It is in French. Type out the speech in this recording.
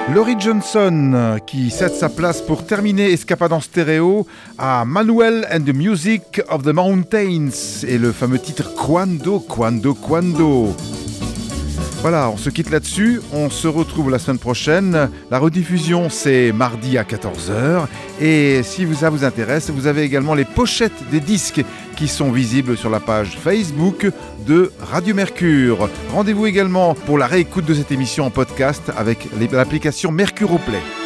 Laurie Johnson qui cède sa place pour terminer Escapade en stéréo à Manuel and the Music of the Mountains et le fameux titre Quando, Quando, Quando. Voilà, on se quitte là-dessus, on se retrouve la semaine prochaine. La rediffusion, c'est mardi à 14h. Et si ça vous intéresse, vous avez également les pochettes des disques qui sont visibles sur la page Facebook de Radio Mercure. Rendez-vous également pour la réécoute de cette émission en podcast avec l'application Mercure au Play.